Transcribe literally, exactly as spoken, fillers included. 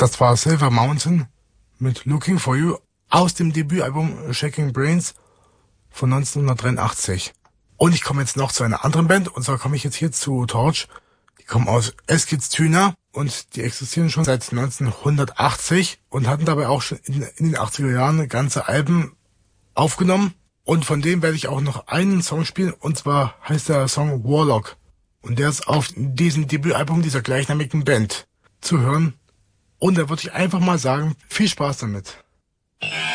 Das war Silver Mountain mit Looking for You aus dem Debütalbum Shaking Brains von neunzehnhundertdreiundachtzig. Und ich komme jetzt noch zu einer anderen Band, und zwar komme ich jetzt hier zu Torch. Die kommen aus Eskilstuna und die existieren schon seit neunzehnhundertachtzig und hatten dabei auch schon in, in den achtziger Jahren ganze Alben aufgenommen. Und von dem werde ich auch noch einen Song spielen, und zwar heißt der Song Warlock. Und der ist auf diesem Debütalbum dieser gleichnamigen Band zu hören. Und da würde ich einfach mal sagen, viel Spaß damit.